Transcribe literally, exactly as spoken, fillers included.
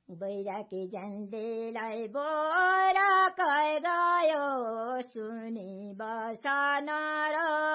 बैराकी झन्डीलाई बोरा कै गयो सुनि बसन र